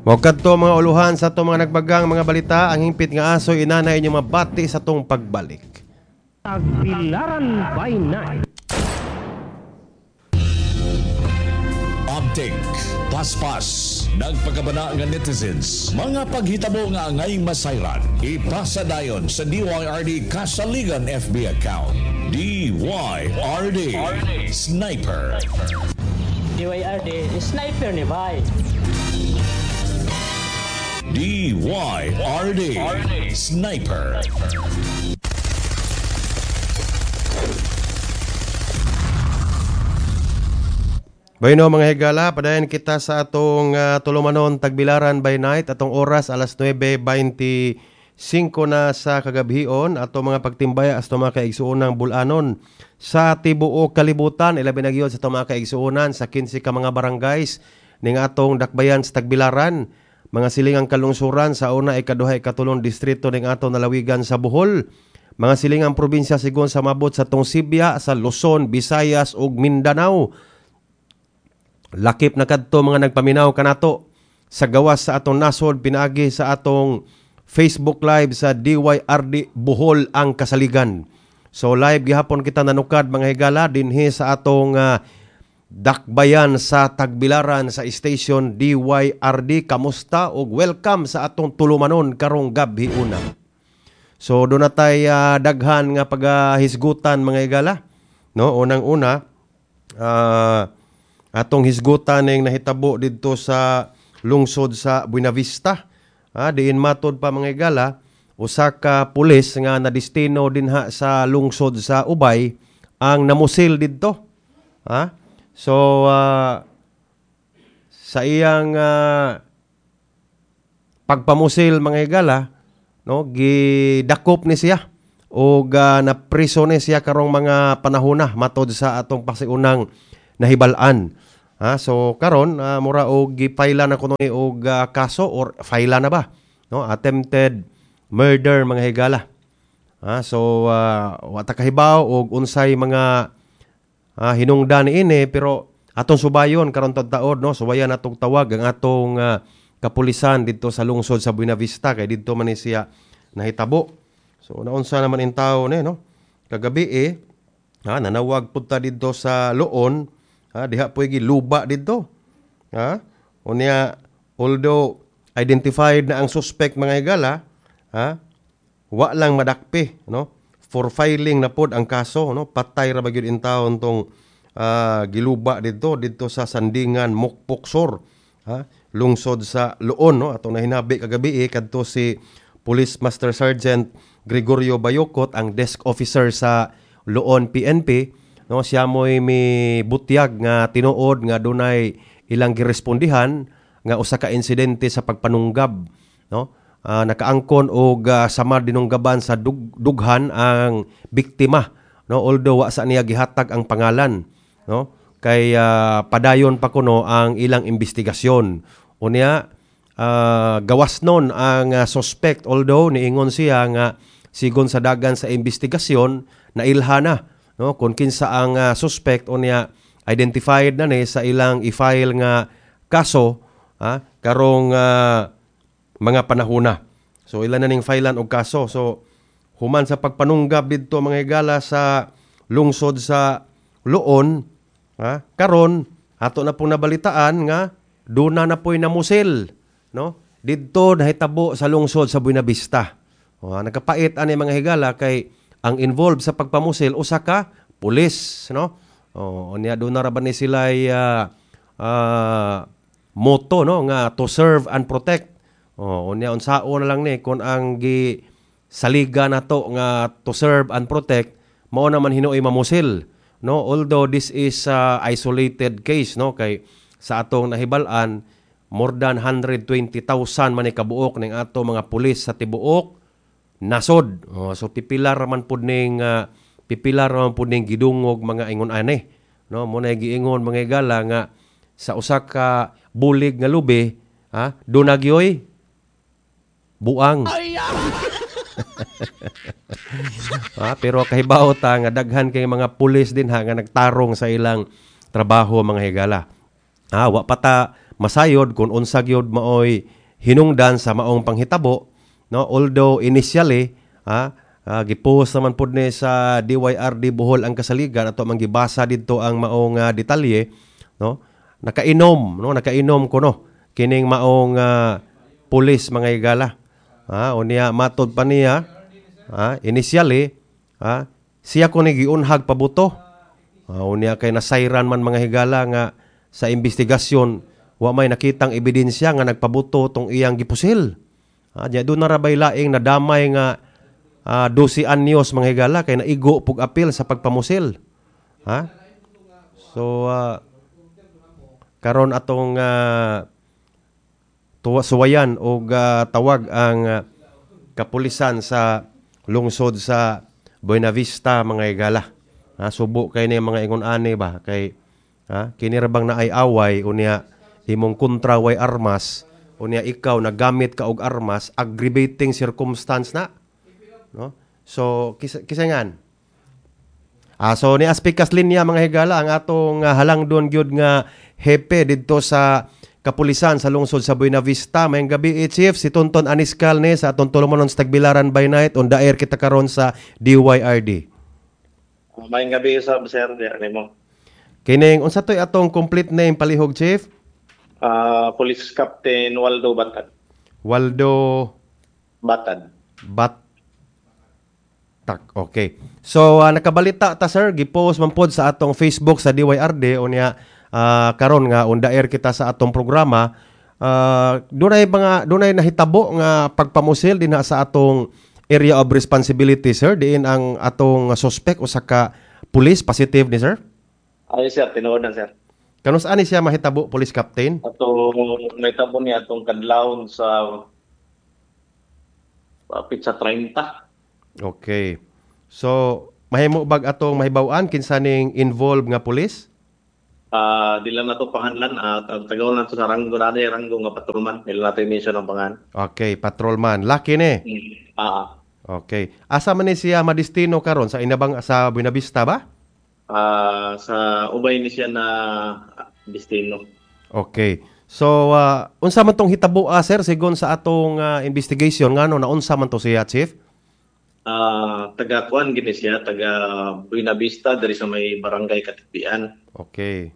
Huwag kadto mga uluhan sa itong mga nagbagang mga balita. Ang hingpit nga asoy inanay inyong mabati sa itong pagbalik. Tagbilaran by night. Update, paspas, nagpagabana nga netizens, mga paghitabo nga ngay masayran, ipasa dayon sa DYRD Kasaligan FB account. DYRD Sniper. DYRD Sniper ni Bay. DYRD Sniper. Bueno mga higala, padayon kita sa atong tulumanon tagbilaran by night. Atong oras alas 9:25 na sa kagabion. Atong mga pagtimbaya as mga kaigsuunang bulanon sa tibuok kalibutan. Ilabi na gyud sa atong mga kaigsuunan sa 15 ka mga barangays ning atong dakbayan sa tagbilaran. Mga silingang kalungsuran sa una ikaduha ikatulong distrito ning atong nalawigan sa Bohol. Mga silingang probinsya sigon sa mabot sa tong Sibya, sa Luzon, Visayas ug Mindanao. Lakip na kadto mga nagpaminaw kanato sa gawas sa atong nasod pinaagi sa atong Facebook Live sa DYRD Bohol ang Kasaligan. So live gihapon kita nanukad mga higala dinhi sa atong dakbayan sa tagbilaran sa station DYRD. Kamusta ug welcome sa atong tulumanon karong gabi una. So do na tay daghan nga pagahisgutan mga higala. No, unang-una atong hisgutan ning nahitabo didto sa lungsod sa Buenavista. Diin matod pa mga higala, usa ka pulis nga nadestino dinha sa lungsod sa Ubay ang namusil didto. So sa iyang pagpamusil mga higala, no, gidakop ni siya o napriso ni siya karong mga panahona matod sa atong pasiunang nahibal-an. So karon mura og gipaila na kuno ni og kaso or faila na ba, no, attempted murder mga higala. So wa ta kahibaw og unsay mga hinungdan ini pero atong subayon karon taud no, subayan atong tawag ang atong kapulisan didto sa lungsod sa Buenavista kay didto man ni siya nahitabo. So naunsa naman in tawo ni no kagabi nanawag pud ta didto sa Loon. Diha po luba dito. Unya, although identified na ang suspect mga higala, wa lang madakpi, no? For filing na pod ang kaso, no? Patay ra ba gyud in taon tong giluba dito sa Sandingan, Mukpoksor, lungsod sa Loon, no? Atong nahinabi kagabi kadto si Police Master Sergeant Gregorio Bayokot, ang desk officer sa Loon PNP. No, siya mo'y may butyag nga tinuod nga dunay ilang girespondihan nga usa ka insidente sa pagpanunggab, no? Nakaangkon og samad dinunggaban sa dughan ang biktima, no, although wa sa niya gihatag ang pangalan, no, kay padayon pa kuno ang ilang investigasyon. Unya gawas nun ang suspect, although niingon siya nga sigon sa dagan sa investigasyon na ilhana, no, kung kinsa ang suspect unya identified na ni sa ilang i-file nga kaso karong mga panahona. So ilan na ning filean og kaso. So human sa pagpanunggab didto mga higala sa lungsod sa Loon, karon ato na pong nabalitaan nga duna na po'y namusil, no, didto nahitabo sa lungsod sa Buenavista. Nagkapait ani mga higala kay ang involved sa pagpamusil usa ka pulis, no? Unya do na ra ba ni sila moto, no, nga to serve and protect. Unya unsaon na lang ni kun ang gi saliga nato nga to serve and protect mao naman hinuoy mamusil, no? Although this is isolated case, no, kay sa atong nahibal-an more than 120,000 man ni kabuok ning ato mga pulis sa tibuok nasod. So pipilar man pud ning gidungog mga ingon ani, no, mo na giingon mga higala nga sa usa ka bulig nga lubi dunagyoy buang. Pero kahibaw ta nga daghan kay mga pulis din nga nagtarong sa ilang trabaho mga higala. Wa pa ta masayod kung unsa gyud maoy hinungdan sa maong panghitabo, no? Although initially gipost naman pud ni sa DYRD Bohol ang kasaligan ato man gibasa didto ang maong detalye, no? Nakainom ko no kining maong pulis mga higala. Unya matod pa niya, initially, siya ko ni giunhag pabuto. Unya kay nasayran man mga higala nga sa investigasyon wa may nakitang ebidensya nga nagpabuto tong iyang gipusil. Nya do na rabay laing nadamay nga 12 anyos mga higala kay naigo pug apil sa pagpamusil. So karon atong suwayan o tawag ang kapulisan sa lungsod sa Buena Vista mga higala. Subo kay ni mga ingon ani ba kay kini ra bang naay away unya imong kontra way armas unya ikaw nagamit ka og armas, aggravating circumstance na, no? So kisangan so ni aspikas linya mga higala ang atong halangdon gyud nga hepe didto sa kapulisan sa lungsod sa Buena Vista. Mayong gabi, Chief, si Tonton Aniscal ni sa atong tulumanon sa Tagbilaran by Night on the air kita karon sa DYRD. Mayong gabi sa sir, mo. Kining unsa toy atong complete name palihog, Chief? Police Captain Waldo Batad. Waldo Batad. Okay. So nakabalita ta sir, gipost man pod sa atong Facebook sa DYRD unya karon nga on the air kita sa atong programa. Dunay nahitabo nga pagpamusil dinha sa atong area of responsibility sir, diin ang atong suspect usa ka police positive ni sir. Ay sir, tinuod na sir. Kanus ani siya mahitabo, police captain? Atong nahitabo niya atong kadlawon sa pizza 30. Okay. So mahimo bag atong mahibaw-an kinsa ning involved nga police? Di lang na ito panganlan. Tagaw na ito sa ranggo nga patrolman. Di lang natin mission ng pangan. Okay, patrolman. Laki ni? Okay. Asa man ni siya madistino karon sa inabang sa Buena Vista ba? Sa ubay ni siya na destino. Okay. So, unsa man tong hitabo sir sigon sa atong investigation ngano na unsa man to siya, Chief? Taga kuan gini siya, taga Buena Vista dari sa may barangay Katigbian. Okay.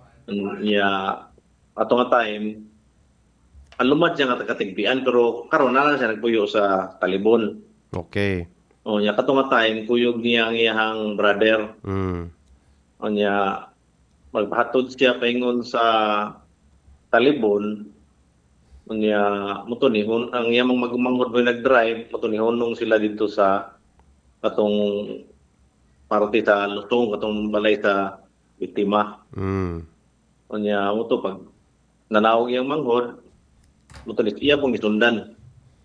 Ato nga time alumad siya nga taga Katigbian pero karon na lang siya nagpuyo sa Talibon. Okay. Nya kato nga time kuyog niya ang iyang brother. Nya magpahatod siya paingon sa Talibon. Nya moto ni ang iyang magmanghod boy nag-drive, moto ni hunong sila dito sa katong parte sa Lutong, katong balay sa biktima. Nya moto pag nanawag iyang manghod, moto ni iya pong gisundan.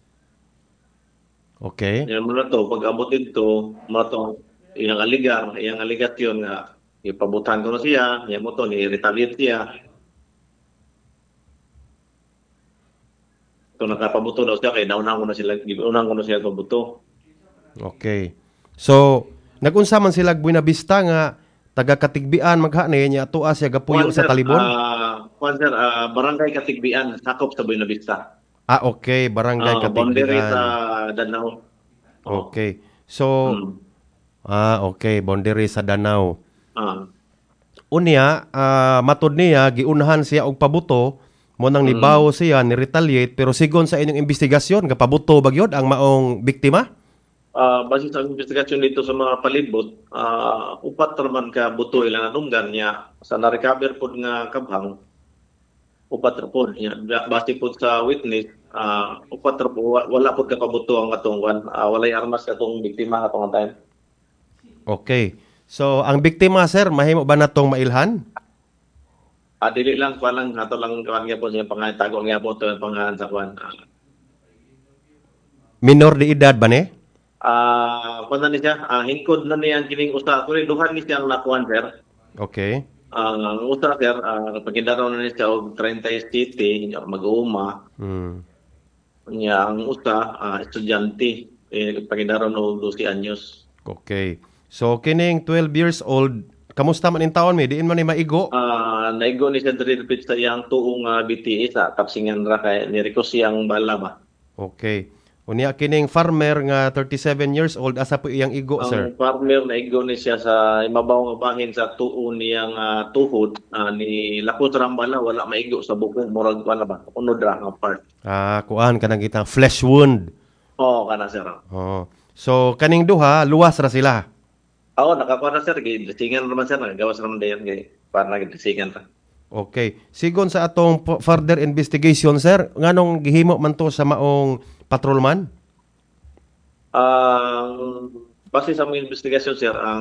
Okay. Yan mo na to, pag abot dito, mo to iyang aligasyon nga ipabutan ko na siya, yan mo to ni retaliate siya. Ito nakapabuto daw siya kay unang ko na sila pabuto. Okay. So, nagunsa man sila Buena Vista nga taga Katigbian maghani niya atoa siya gapuyo sa Talibon? Barangay Katigbian, sakop sa Buena Vista. Okay, barangay Katigbian. Boundary sa Danao. Okay. So, okay, boundary sa Danao. Unya, matod niya, giunahan siya og pabuto, mo nang nibaw siya, ni-retaliate, pero sigon sa inyong investigasyon, kapabuto bagyod ang maong biktima? Base sa investigasyon dito sa mga palibot, upat raman ka buto ilang anunggan niya sa na-recover po nga kabhang, upat po. Base po sa witness, upat po, wala po kapabuto ang atong walay armas katong biktima atong time. Okay. So, ang biktima, sir, mahimo ba natong mailhan? Dili lang, ato lang kawan nga po siya pangalan, tago nga po ito yung pangalan sa kawan. Minor de edad ba ni? Kung na niya, hingkod na niya ang kining usa. Kung duhan ni siya ang nakuan, sir. Okay. Ang usa, sir, pagkindaraw na niya siya og 30 city, mag-uuma. Niya, ang usa, estudyante, pagkindaraw na og 12 anyos. Okay. So, kining 12 years old kamusta man in taon mi? Diin man ni maigo? Naigo ni siya diri sa iyang tuong BTE sa kapsingan ra kay ni Rico siyang bala ba. Okay. Unya kining farmer nga 37 years old asa po iyang igo, sir? Ang farmer naigo ni siya sa imabaw nga bahin sa tuon niyang tuhod ni lakot ra ang bala wala maigo sa bukong murag wala ba. Unod ra nga part. Kuan kanang kitang flesh wound. Oo kana sir. Oh. So kaning duha luwas ra sila. Oo, nakakuha na sir. Gisingan naman sir. Nagawas naman dayan kay para nagdisingan ta. Okay. Sigon sa atong further investigation, sir, nganong gihimo man to sa maong patrolman? Base sa mga investigasyon sir, ang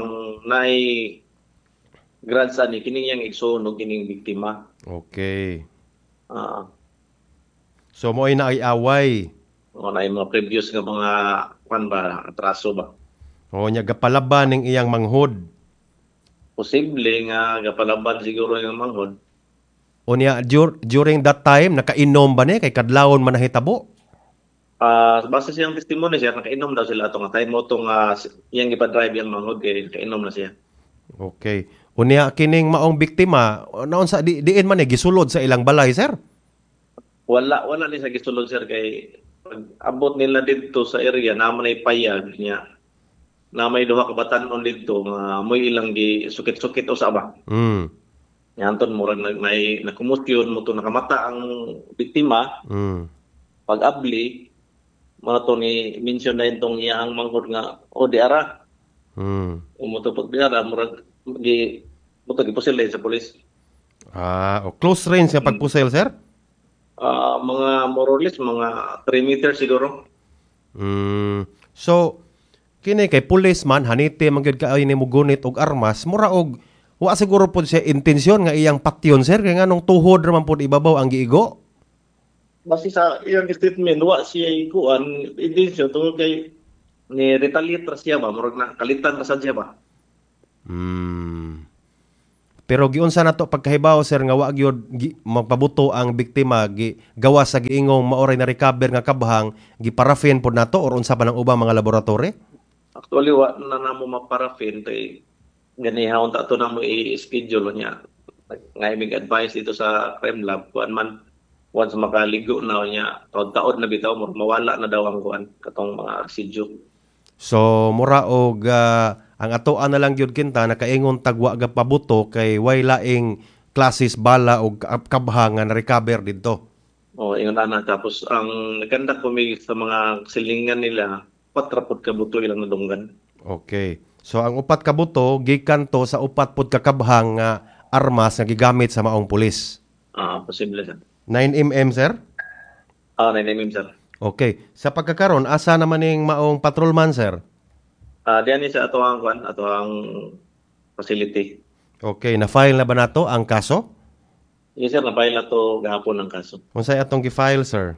grandson ni kining yang igsunog kining biktima. Okay. Ah, So mo ay naay-away. na yung mga previous nga mga atraso ba. O nya gapalaban ning iyang manghod. Posible nga gapalaban siguro yung manghod. O niya during that time nakainom ba ni kay kadlawon man nahitabo? Base siyang testimony siya, nakainom daw sila itong time mo itong iyang ipa-drive yung manghod kay nakainom na siya. Okay. Unya kining maong biktima, naon sa diin man ni gisulod sa ilang balay, sir? Wala ni sa gisulod sir kay pag abot nila dito sa area naman ay payag niya. Na may duha ka batan-on dito nga moy ilang gi sukit-sukit usa ba. Yanton murag may nakumusyon mo to nakamata ang biktima. Pag abli mo to ni mention na itong iyang manghod nga o di ara. Umuto pag di ara murag gi muto gipusil sa pulis. O close range nga pagpusel, sir? Mga more or less mga 3 meters siguro. So kini kay policeman hanite man gyud kaayo nimo gunit og armas, mura og wa siguro pod siya intensyon nga iyang patyon, sir, kay nganong tuhod ra man pod ibabaw ang giigo. Basi sa iyang statement wa siya ikuan intensyon tungod kay ni retaliate ra siya ba murag na kalitan ra sad siya ba. Pero giunsa nato pagkahibaw, sir, nga wa gyud magpabuto ang biktima gawas sa giingong maoray na recover nga kabhang giparafin pod nato or unsa pa nang ubang mga laboratory? Actually wa na namo maparafin kay ganihawon ta to namo i-schedule niya. Nga imig advice dito sa crime lab kuan man once makaligo na niya taon-taon na bitaw mawala na daw ang kuan katong mga residue. So mura og ang atoan na lang gyud kinta nakaingon tagwa ga pabuto kay way laing klases bala og kabhang nga na-recover didto. Ingon ana tapos ang naganda ko sa mga silingan nila 4 pud ka buto ilang nadunggan. Okay. So ang 4 ka buto gikan to sa 4 pud ka kabhang nga armas nga gigamit sa maong pulis. Posible sir. 9mm, sir? 9mm sir. Okay. Sa pagkakaron asa naman ning maong patrolman, sir? Diyan ni sa atoang facility. Okay, na-file na ba nato ang kaso? Yes sir, na-file na to gahapon ang kaso. Unsay atong gi-file, sir?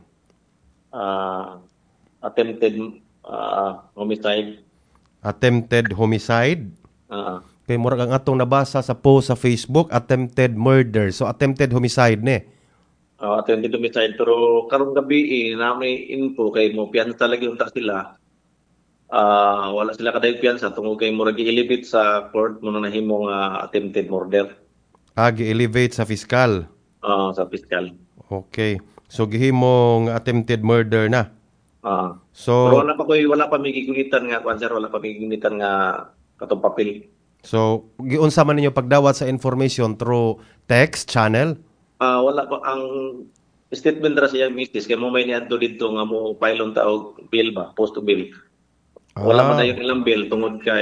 Attempted homicide. Attempted homicide? Kay murag ang atong nabasa sa post sa Facebook, attempted murder. So attempted homicide ni. Attempted homicide pero karong gabi na may info kay mo piyansa lagi unta sila. Wala sila kaday piyansa tungod kay murag gi-elevate sa court mo na nahimong attempted murder. Gi-elevate sa fiscal. Sa fiscal. Okay. So gihimong attempted murder na. So pero wala pa may gigunitan nga kuan sir, wala pa may gigunitan nga katong papel. So giunsa man ninyo pagdawat sa information through text channel? Wala pa ang statement ra siya mistis kay mo may niadto dito nga mo pilon ta og bill ba, post to bill. Wala man dayon ilang bill tungod kay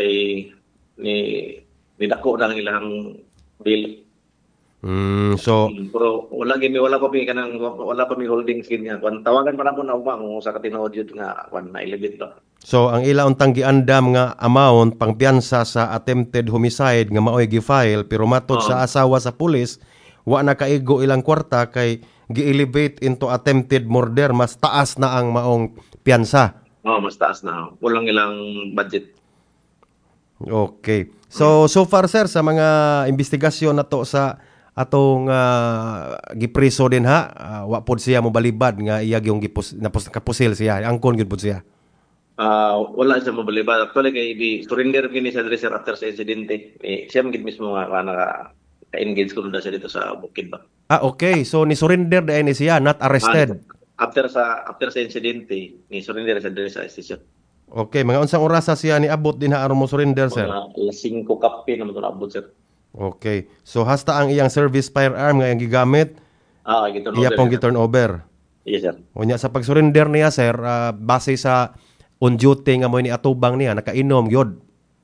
ni dako na ilang bill. So pero wala pa mi holding skin nga kun tawagan pa na ko na uma sa katinood yun nga kun na elevate ba. So ang ila untang giandam nga amount pang piyansa sa attempted homicide nga maoy gi-file pero matod sa asawa sa pulis wa na kaigo ilang kwarta kay gi-elevate into attempted murder, mas taas na ang maong piyansa. Mas taas na. Walang ilang budget. Okay. So far, sir, sa mga investigasyon na to sa atong gipriso din ha, wa pod siya mo balibad nga iya yung kapusil siya. Angkon gyud pod siya. Wala siya mabalibad. Actually, kay di surrender kini siya diri sir after sa insidente. Siya magid mismo nga naka-engage ko na siya dito sa bukid ba. Okay. So, ni surrender dahil ni siya, not arrested. After sa insidente, ni surrender siya diri sa station. Okay. Mga unsang orasa siya ni abot din aron mo surrender, sir? Mga alas 5 kape naman ito naabot sir. Okay. So, hasta ang iyang service firearm nga iyang gigamit, Gito iya pong gi-turn over. Yes sir. Unya sa pag-surrender niya, sir, base sa on duty nga mo ni atubang niya, nakainom gyud.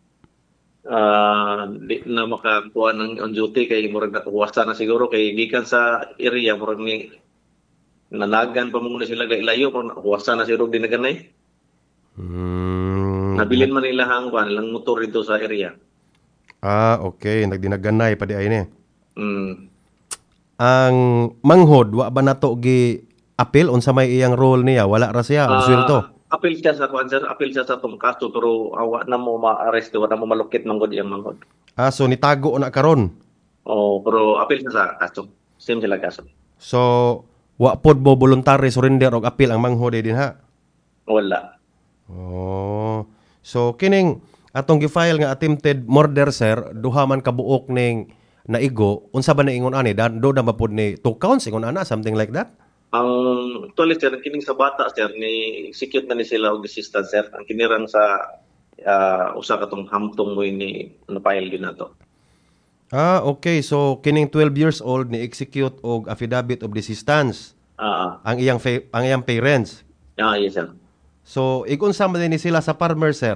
Di na makakuha ng on duty kay murag natuwasa na siguro kay gikan sa area murag ni nanagan pa muna sila layo pero natuwasa na siguro dinaganay. Nabilin man nila lang motor dito sa area. Okay. Nagdinaganay pa di ay ni. Mm. Ang manghod, wa ba nato gi appeal unsa may iyang role niya? Wala ra siya. Sweldo. Appeal siya sa kwan sir, appeal siya sa tong kaso pero awa na mo ma-arrest, wa na mo malukit man gud iyang manghod. So nitago na karon. Pero appeal siya sa kaso. Same sila kaso. So, wa pod mo voluntary surrender og appeal ang manghod din ha. Wala. So kining atong gi-file nga attempted murder, sir, duha man kabuok ning naigo, unsa ba naingon ani? Do na mapod ni 2 counts ingon ana, something like that? Ang tuloy sir, kining sa bata sir, ni execute na ni sila og assistant sir. Ang kinirang sa usa ka tong hamtong mo ni na-file yun na to. Okay. So kining 12 years old ni execute og affidavit of desistance ang iyang parents. Yes sir. So igunsa man ni sila sa farmer, sir?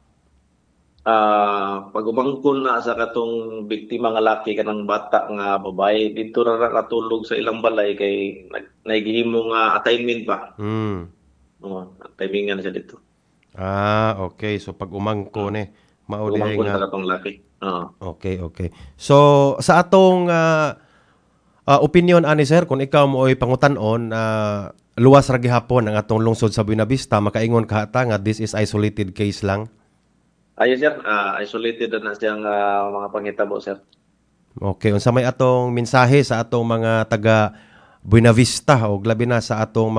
Pag-umangkon na sa katong biktima nga laki kanang bata nga babae dito ra katulog sa ilang balay kay naghihimo nga assignment pa. Timingan na siya dito. Okay. So pag-umangko ni mao diay Umangkon nga. sa katong laki. Okay. So sa atong opinion ani, sir, kung ikaw mo ay pangutan-on, luwas ra gihapon ang atong lungsod sa Buenavista, makaingon ka ata nga this is isolated case lang. Ayos sir, isolated na siyang mga panghitabo sir. Okay, unsa may atong mensahe sa atong mga taga Buenavista o labi na sa atong